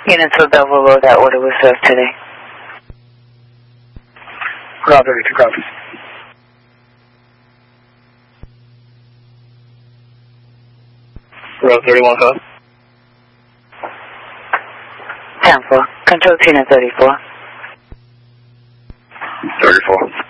Units will double load. That order was served today. Ground 32, copy. Ground 31, copy. 10-4. Control Tina 34. 34.